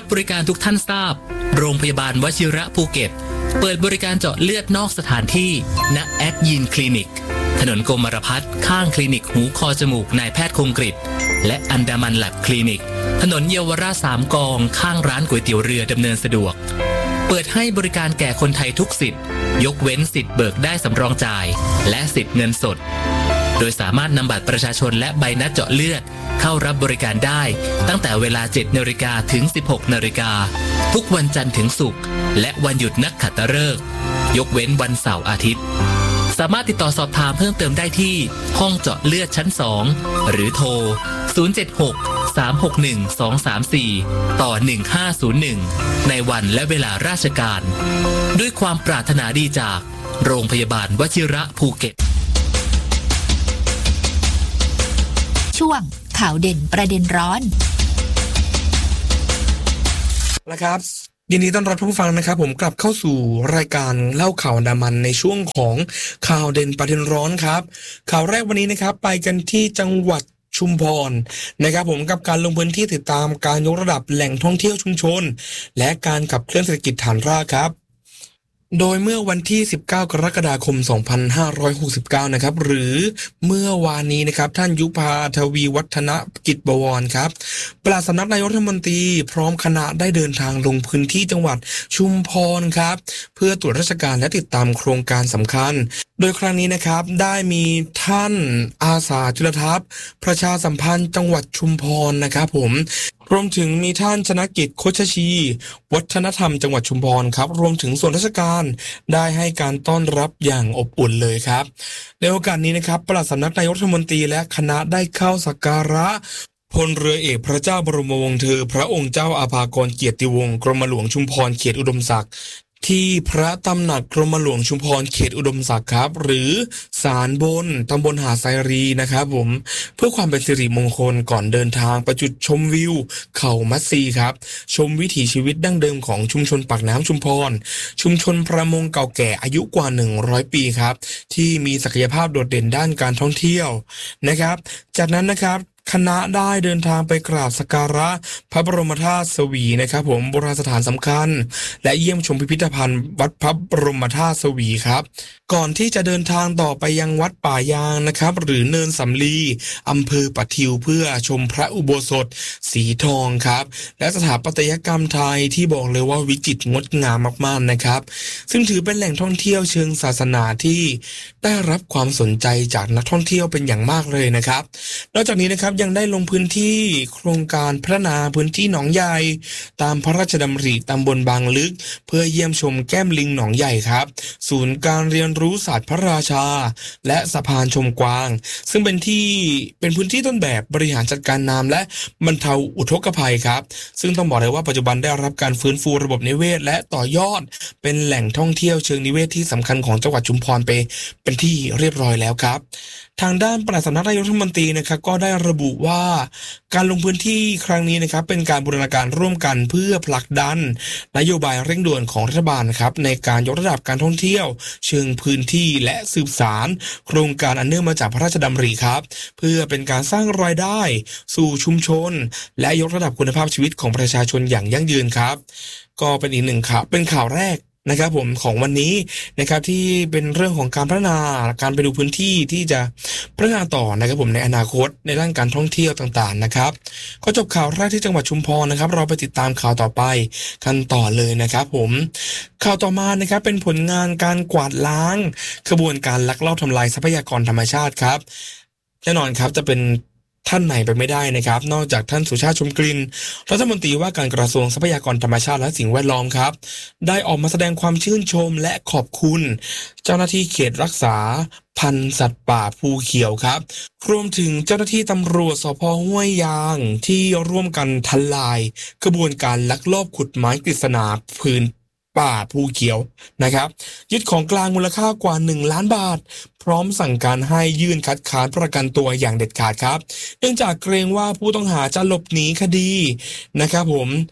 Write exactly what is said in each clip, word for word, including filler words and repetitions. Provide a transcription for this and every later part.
รับบริการทุกท่านทราบโรงพยาบาลวชิระภูเก็ตเปิดบริการเจาะเลือดนอกสถานที่ณแอดยินคลินิกถนนกรมรพัฒน์ข้างคลินิกหูคอจมูกนายแพทย์คงกฤษและอันดามันแลบคลินิกถนนเยาวราชสามกองข้างร้านก๋วยเตี๋ยวเรือดำเนินสะดวกเปิดให้บริการแก่คนไทยทุกสิทธิ์ยกเว้นสิทธิ์เบิกได้สำรองจ่ายและสิทธิ์เงินสดโดยสามารถนำบัตรประชาชนและใบนัดเจาะเลือดเข้ารับบริการได้ตั้งแต่เวลา เจ็ดนาฬิกา ถึง สิบหกนาฬิกาทุกวันจันทร์ถึงศุกร์และวันหยุดนักขัตฤกษ์ยกเว้นวันเสาร์อาทิตย์สามารถติดต่อสอบถามเพิ่มเติมได้ที่ห้องเจาะเลือดชั้นสองหรือโทรศูนย์ เจ็ด หก สาม หก หนึ่ง สอง สาม สี่ต่อหนึ่งห้าศูนย์หนึ่งในวันและเวลาราชการด้วยความปรารถนาดีจากโรงพยาบาลวชิระภูเก็ตช่วงข่าวเด่นประเด็นร้อนนะครับยินดีต้อนรับผู้ฟังนะครับผมกลับเข้าสู่รายการเล่าข่าวอันดามันในช่วงของข่าวเด่นประเด็นร้อนครับข่าวแรกวันนี้นะครับไปกันที่จังหวัดชุมพรนะครับผมกับการลงพื้นที่ติดตามการยกระดับแหล่งท่องเที่ยวชุมชนและการขับเคลื่อนเศรษฐกิจฐานรากครับโดยเมื่อวันที่สิบเก้ากรกฎาคมสองพันห้าร้อยหกสิบเก้านะครับหรือเมื่อวานนี้นะครับท่านยุพาทวีวัฒนกิจบวรครับปลัดสำนักนายกรัฐมนตรีพร้อมคณะได้เดินทางลงพื้นที่จังหวัดชุมพรครับเพื่อตรวจราชการและติดตามโครงการสำคัญโดยครั้งนี้นะครับได้มีท่านอาสาจุลทัพประชาสัมพันธ์จังหวัดชุมพรนะครับผมรวมถึงมีท่านชนกิจโคชชีวัฒนธรรมจังหวัดชุมพรครับรวมถึงส่วนราชการได้ให้การต้อนรับอย่างอบอุ่นเลยครับในโอกาสนี้นะครับปลัดสำนักนายกรัฐมนตรีและคณะได้เข้าสักการะพลเรือเอกพระเจ้าบรมวงศ์เธอพระองค์เจ้าอาภากรเกียรติวงศ์กรมหลวงชุมพรเขตอุดมศักดิ์ที่พระตำหนักกรมหลวงชุมพรเขตอุดมศักดิ์ครับหรือศาลบนตำบลหาดไซรีนะครับผมเพื่อความเป็นสิริมงคลก่อนเดินทางไปจุดชมวิวเขามัดซีครับชมวิถีชีวิตดั้งเดิมของชุมชนปากน้ำชุมพรชุมชนประมงเก่าแก่อายุกว่าหนึ่งร้อยปีครับที่มีศักยภาพโดดเด่นด้านการท่องเที่ยวนะครับจากนั้นนะครับคณะได้เดินทางไปกราบสักการะพระบรมธาตุสวีนะครับผมโบราณสถานสำคัญและเยี่ยมชมพิพิธภัณฑ์วัดพระบรมธาตุสวีครับก่อนที่จะเดินทางต่อไปยังวัดป่ายางนะครับหรือเนินสำลีอำเภอปะทิวเพื่อชมพระอุโบสถสีทองครับและสถาปัตยกรรมไทยที่บอกเลยว่าวิจิตรงดงามมากๆนะครับซึ่งถือเป็นแหล่งท่องเที่ยวเชิงศาสนาที่ได้รับความสนใจจากนักท่องเที่ยวเป็นอย่างมากเลยนะครับนอกจากนี้นะครับยังได้ลงพื้นที่โครงการพัฒนาพื้นที่หนองใหญ่ตามพระราชดำริตำบลบางลึกเพื่อเยี่ยมชมแก้มลิงหนองใหญ่ครับศูนย์การเรียนรู้ศาสตร์พระราชาและสะพานชมกวางซึ่งเป็นที่เป็นพื้นที่ต้นแบบบริหารจัดการน้ำและบรรเทาอุทกภัยครับซึ่งต้องบอกเลยว่าปัจจุบันได้รับการฟื้นฟูระบบนิเวศและต่อยอดเป็นแหล่งท่องเที่ยวเชิงนิเวศที่สำคัญของจังหวัดชุมพรไปเป็นที่เรียบร้อยแล้วครับทางด้านปลัดสำนักนายกรัฐมนตรีนะครับก็ได้ระบุว่าการลงพื้นที่ครั้งนี้นะครับเป็นการบูรณาการร่วมกันเพื่อผลักดันนโยบายเร่งด่วนของรัฐบาลครับในการยกระดับการท่องเที่ยวเชิงพื้นที่และสืบสานโครงการอันเนื่องมาจากพระราชดำริครับเพื่อเป็นการสร้างรายได้สู่ชุมชนและยกระดับคุณภาพชีวิตของประชาชนอย่างยั่งยืนครับก็เป็นอีกหนึ่งข่าวเป็นข่าวแรกนะครับผมของวันนี้นะครับที่เป็นเรื่องของการพัฒนาการไปดูพื้นที่ที่จะพัฒนาต่อนะครับผมในอนาคตในด้านการท่องเที่ยวต่างๆนะครับก็จบข่าวแรกที่จังหวัดชุมพรนะครับเราไปติดตามข่าวต่อไปกันต่อเลยนะครับผมข่าวต่อมานะครับเป็นผลงานการกวาดล้างขบวนการลักลอบทำลายทรัพยากรธรรมชาติครับแน่นอนครับจะเป็นท่านไหนไปไม่ได้นะครับนอกจากท่านสุชาติชมกลิ่นรัฐมนตรีว่าการกระทรวงทรัพยากรธรรมชาติและสิ่งแวดล้อมครับได้ออกมาแสดงความชื่นชมและขอบคุณเจ้าหน้าที่เขตรักษาพันธุ์สัตว์ป่าภูเขียวครับรวมถึงเจ้าหน้าที่ตำรวจสภ.ห้วยยางที่ร่วมกันทลายกระบวนการลักลอบขุดไม้กฤษณาพื้นป่าภูเขียวนะครับยึดของกลางมูลค่ากว่าหนึ่งล้านบาทพร้อมสั่งการให้ยื่นคัดค้านประกันตัวอย่างเด็ดขาดครับเนื่องจากเกรงว่าผู้ต้องหาจะหลบหนีคดีนะครับผม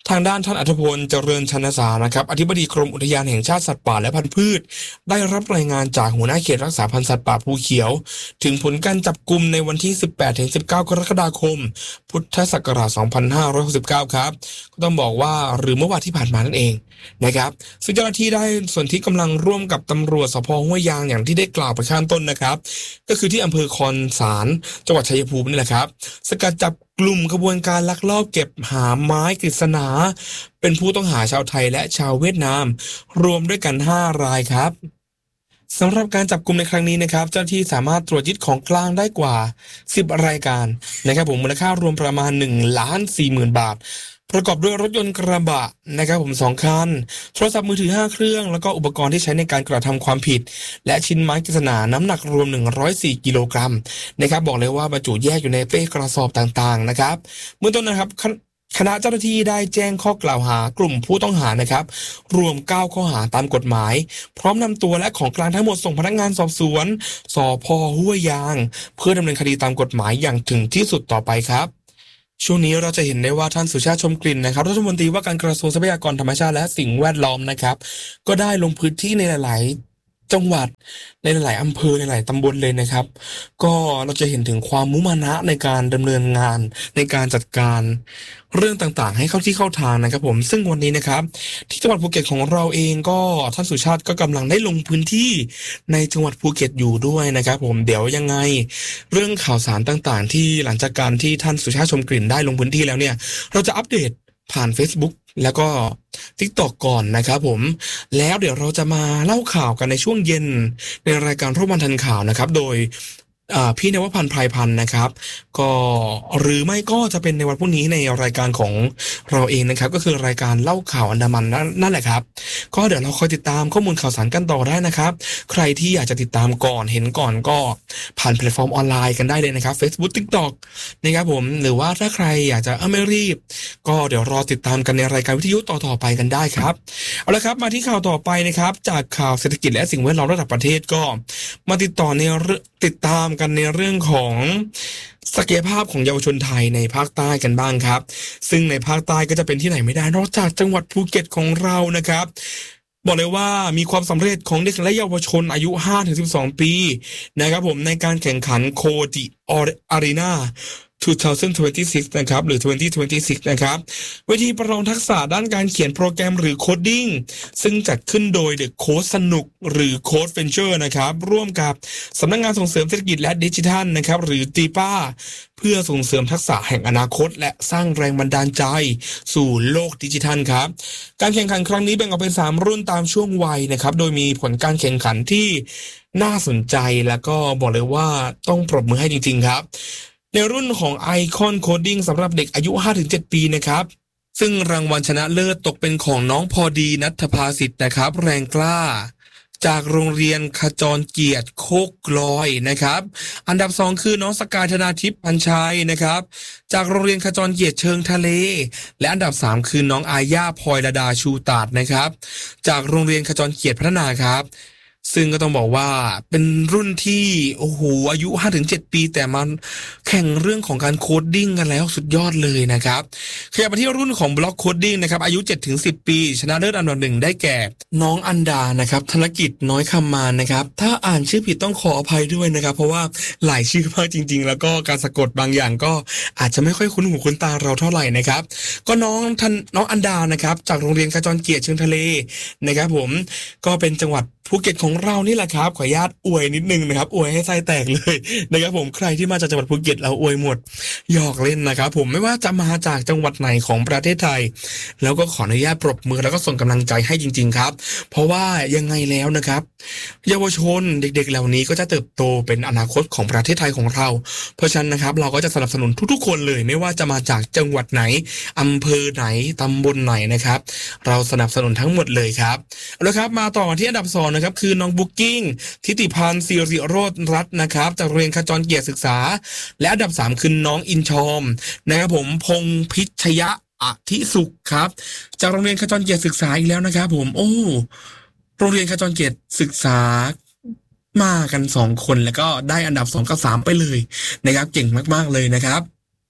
ทางด้านท่านอัธพลเจริญชนสารนะครับอธิบดีกรมอุทยานแห่งชาติสัตว์ป่าและพันธุ์พืชได้รับรายงานจากหัวหน้าเขตรักษาพันธุ์สัตว์ป่าภูเขียวถึงผลการจับกุมในวันที่ สิบแปดถึงสิบเก้า กรกฎาคมพุทธศักราช สองพันห้าร้อยหกสิบเก้า ครับก็ต้องบอกว่าหรือเมื่อวันที่ผ่านมานั่นเองนะครับซึ่งเจ้าหน้าที่ได้ส่วนที่กำลังร่วมกับตำรวจสภ.ห้วยยางอย่างที่ได้กล่าวไปข้างต้นนะครับก็คือที่อำเภอคอนสารจังหวัดชัยภูมินี่แหละครับสกัดจับกลุ่มขบวนการลักลอบเก็บหาไม้กฤษณาเป็นผู้ต้องหาชาวไทยและชาวเวียดนามรวมด้วยกันห้ารายครับสำหรับการจับกุมในครั้งนี้นะครับเจ้าหน้าที่สามารถตรวจยึดของกลางได้กว่าสิบรายการนะครับผมมูลค่ารวมประมาณ หนึ่งล้านสี่หมื่น บาทประกอบด้วยรถยนต์กระบะนะครับผมสองคันโทรศัพท์มือถือห้าเครื่องแล้วก็อุปกรณ์ที่ใช้ในการกระทำความผิดและชิ้นไม้กฤษณาน้ำหนักรวมหนึ่งร้อยสี่กิโลกรัมนะครับบอกเลยว่าบรรจุแยกอยู่ในเป้กระสอบต่างๆนะครับเมื่อต้นนะครับคณะเจ้าหน้าที่ได้แจ้งข้อกล่าวหากลุ่มผู้ต้องหานะครับรวมเก้าข้อหาตามกฎหมายพร้อมนำตัวและของกลางทั้งหมดส่งพนักงานสอบสวนสภ.ห้วยยางเพื่อดำเนินคดีตามกฎหมายอย่างถึงที่สุดต่อไปครับช่วงนี้เราจะเห็นได้ว่าท่านสุชาติชมกลิ่นนะครับรัฐมนตรีว่าการกระทรวงทรัพยากรธรรมชาติและสิ่งแวดล้อมนะครับก็ได้ลงพื้นที่ในหลายๆจังหวัดในหลายๆอำเภอในหลายตำบลเลยนะครับก็เราจะเห็นถึงความมุมานะในการดำเนินงานในการจัดการเรื่องต่างๆให้เข้าที่เข้าทางนะครับผมซึ่งวันนี้นะครับที่จังหวัดภูเก็ตของเราเองก็ท่านสุชาติก็กำลังได้ลงพื้นที่ในจังหวัดภูเก็ตอยู่ด้วยนะครับผมเดี๋ยวยังไงเรื่องข่าวสารต่างๆที่หลังจากการที่ท่านสุชาติชมกลิ่นได้ลงพื้นที่แล้วเนี่ยเราจะอัปเดตผ่าน Facebook แล้วก็ TikTok ก่อนนะครับผมแล้วเดี๋ยวเราจะมาเล่าข่าวกันในช่วงเย็นในรายการร่วมวันทันข่าวนะครับโดยพี่นวพันธ์ไพรพันธ์นะครับก็หรือไม่ก็จะเป็นในวันพรุ่งนี้ในรายการของเราเองนะครับก็คือรายการเล่าข่าวอันดามันนั่นแหละครับก็เดี๋ยวเราคอยติดตามข้อมูลข่าวสารกันต่อได้นะครับใครที่อยากจะติดตามก่อนเห็นก่อนก็ผ่านแพลตฟอร์มออนไลน์กันได้เลยนะครับ Facebook TikTok นะครับผมหรือว่าถ้าใครอยากจะไม่รีบก็เดี๋ยวรอติดตามกันในรายการวิทยุต่อๆไปกันได้ครับเอาละครับมาที่ข่าวต่อไปนะครับจากข่าวเศรษฐกิจและสิ่งแวดล้อมระดับประเทศก็มาติดต่อในติดตามกันในเรื่องของศักยภาพของเยาวชนไทยในภาคใต้กันบ้างครับซึ่งในภาคใต้ก็จะเป็นที่ไหนไม่ได้นอกจากจังหวัดภูเก็ตของเรานะครับบอกเลยว่ามีความสำเร็จของเด็กและเยาวชนอายุ ห้าถึงสิบสอง ปีนะครับผมในการแข่งขันโคดิอารีนาสองพันยี่สิบหกนะครับหรือสองพันยี่สิบหกนะครับเวทีประลองทักษะด้านการเขียนโปรแกรมหรือโคดดิ้งซึ่งจัดขึ้นโดย The Code สนุกหรือ Code Venture นะครับร่วมกับสำนักงานส่งเสริมเศรษฐกิจและดิจิทัลนะครับหรือ ที ไอ พี เอ เพื่อส่งเสริมทักษะแห่งอนาคตและสร้างแรงบันดาลใจสู่โลกดิจิทัลครับการแข่งขันครั้งนี้แบ่งออกเป็นสามรุ่นตามช่วงวัยนะครับโดยมีผลการแข่งขันที่น่าสนใจแล้วก็บอกเลยว่าต้องปรบมือให้จริงๆครับในรุ่นของ Icon Coding สำหรับเด็กอายุ ห้าถึงเจ็ด ปีนะครับซึ่งรางวัลชนะเลิศตกเป็นของน้องพอดีณัฐภาสิทธิ์นะครับแรงกล้าจากโรงเรียนขจรเกียรติโคกลอยนะครับอันดับสองคือน้องสกายธนาทิพย์พันชัยนะครับจากโรงเรียนขจรเกียรติเชิงทะเลและอันดับสามคือน้องอาญาพลอยระดาชูตาดนะครับจากโรงเรียนขจรเกียรติพัฒนาครับซึ่งก็ต้องบอกว่าเป็นรุ่นที่โอ้โหอายุ ห้าถึงเจ็ด ปีแต่มันแข่งเรื่องของการโคดดิ้งกันแล้วสุดยอดเลยนะครับขยับมาที่รุ่นของบล็อกโคดดิ้งนะครับอายุ เจ็ดถึงสิบ ปีชนะเลิศอันดับหนึ่งได้แก่น้องอันดานะครับธนกิจน้อยคำมานนะครับถ้าอ่านชื่อผิดต้องขออภัยด้วยนะครับเพราะว่าหลายชื่อมากจริงๆแล้วก็การสะกดบางอย่างก็อาจจะไม่ค่อยคุ้นหูคุ้นตาเราเท่าไหร่นะครับก็น้องทันน้องอันดานะครับจากโรงเรียนขจรเกียรติเชิงทะเลนะครับผมก็เป็นจังหวัดภูเก็ตของเรานี่แหละครับขออนุญาตอวยนิดนึงนะครับอวยให้ไส้แตกเลยนะครับผมใครที่มาจากจังหวัดภูเก็ตเราอวยหมดหยอกเล่นนะครับผมไม่ว่าจะมาจากจังหวัดไหนของประเทศไทยแล้วก็ขออนุญาตปรบมือแล้วก็ส่งกำลังใจให้จริงๆครับเพราะว่ายังไงแล้วนะครับเยาวชนเด็กๆเหล่านี้ก็จะเติบโตเป็นอนาคตของประเทศไทยของเราเพราะฉะนั้นนะครับเราก็จะสนับสนุนทุกๆคนเลยไม่ว่าจะมาจากจังหวัดไหนอำเภอไหนตำบลไหนนะครับเราสนับสนุนทั้งหมดเลยครับแล้วครับมาต่อที่อันดับสองนะครับคือน้องบุ๊กกิ้งทิติพันธ์ศิริโรจน์รัตน์นะครับจากโรงเรียนขจรเกียรติศึกษาและอันดับสามคือน้องอินชอมนะครับผมพงษ์พิชยะอธิสุขครับจากโรงเรียนขจรเกียรติศึกษาอีกแล้วนะครับผมโอ้โรงเรียนขจรเกียรติศึกษามากันสองคนแล้วก็ได้อันดับสองกับสามไปเลยนะครับเก่งมากๆเลยนะครับ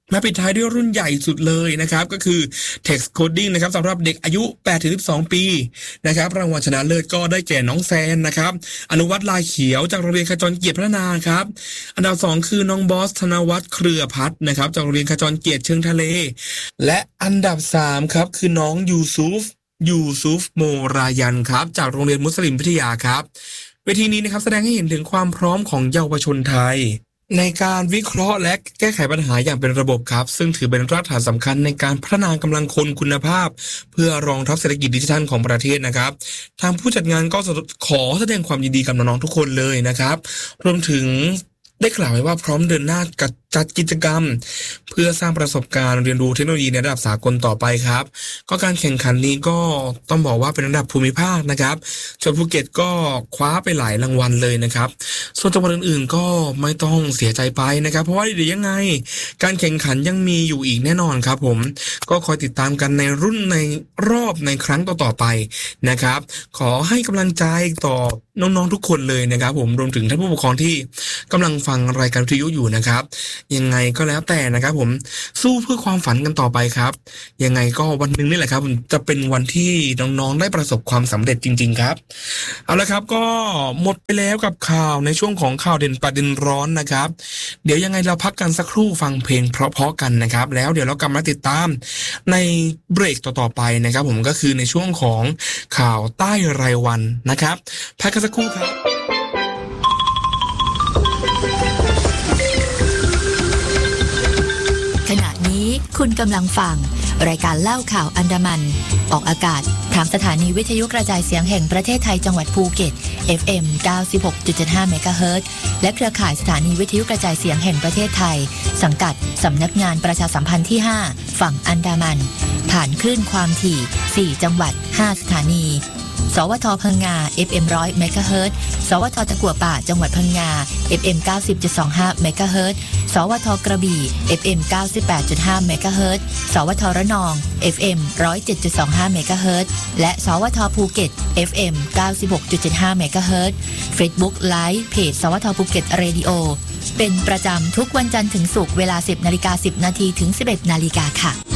มาปิดท้ายด้วยรุ่นใหญ่สุดเลยนะครับก็คือ Text Coding นะครับสำหรับเด็กอายุ แปดถึงสิบสอง ปีนะครับรางวัลชนะเลิศก็ได้แก่น้องแซนนะครับอนุวัฒน์ลายเขียวจากโรงเรียนขจรเกียรติพัฒนาครับอันดับสองคือน้องบอสธนวัฒน์เครือพัฒน์นะครับจากโรงเรียนขจรเกียรติเชิงทะเลและอันดับสามครับคือน้องยูซุฟยูซุฟโมรายันครับจากโรงเรียนมุสลิมวิทยาครับเวทีนี้นะครับแสดงให้เห็นถึงความพร้อมของเยาวชนไทยในการวิเคราะห์และแก้ไขปัญหาอย่างเป็นระบบครับซึ่งถือเป็นรากฐานสำคัญในการพัฒนากำลังคนคุณภาพเพื่อรองรับเศรษฐกิจดิจิทัลของประเทศนะครับทางผู้จัดงานก็ขอแสดงความยินดีกับน้องๆทุกคนเลยนะครับรวมถึงได้กล่าวไว้ว่าพร้อมเดินหน้าจัดกิจกรรมเพื่อสร้างประสบการณ์เรียนรู้เทคโนโลยีในระดับสากลต่อไปครับก็การแข่งขันนี้ก็ต้องบอกว่าเป็นระดับภูมิภาคนะครับส่วนภูเก็ตก็คว้าไปหลายรางวัลเลยนะครับส่วนจังหวัดอื่นๆก็ไม่ต้องเสียใจไปนะครับเพราะว่าเดี๋ยวยังไงการแข่งขันยังมีอยู่อีกแน่นอนครับผมก็คอยติดตามกันในรุ่นในรอบในครั้งต่อๆไปนะครับขอให้กำลังใจต่อน้องๆทุกคนเลยนะครับผมรวมถึงท่านผู้ปกครองที่กำลังฟังรายการวิทยุอยู่นะครับยังไงก็แล้วแต่นะครับผมสู้เพื่อความฝันกันต่อไปครับยังไงก็วันนึงนี่แหละครับจะเป็นวันที่น้องๆได้ประสบความสำเร็จจริงๆครับเอาละครับก็หมดไปแล้วกับข่าวในช่วงของข่าวเด่นประเด็นร้อนนะครับเดี๋ยวยังไงเราพักกันสักครู่ฟังเพลงเพราะๆกันนะครับแล้วเดี๋ยวเรากลับมาติดตามในเบรกต่อๆไปนะครับผมก็คือในช่วงของข่าวใต้รายวันนะครับพักกันสักครู่ครับขณะนี้คุณกำลังฟังรายการเล่าข่าวอันดามันออกอากาศทางสถานีวิทยุกระจายเสียงแห่งประเทศไทยจังหวัดภูเก็ต เอฟ เอ็ม เก้าสิบหกจุดเจ็ดห้า เมกะเฮิรตซ์และเครือข่ายสถานีวิทยุกระจายเสียงแห่งประเทศไทยสังกัดสำนักงานประชาสัมพันธ์ที่ห้าฝั่งอันดามันผ่านคลื่นความถี่สี่จังหวัดห้าสถานีสวทพังงา เอฟ เอ็ม หนึ่งร้อย เมกะเฮิรตซ์สวทตะกั่วป่าจังหวัดพังงา เอฟ เอ็ม เก้าสิบจุดสองห้า เมกะเฮิรตซ์สวทกระบี่ เอฟ เอ็ม เก้าสิบแปดจุดห้า เมกะเฮิรตซ์สวทระนอง เอฟ เอ็ม หนึ่งศูนย์เจ็ดจุดสองห้า เมกะเฮิรตซ์และสวทภูเก็ต เอฟ เอ็ม เก้าสิบหกจุดเจ็ดห้า เมกะเฮิรตซ์ Facebook Live เพจสวทภูเก็ตเรดิโอเป็นประจำทุกวันจันทร์ถึงศุกร์เวลา สิบนาฬิกาสิบนาทีถึง สิบเอ็ดนาฬิกาค่ะ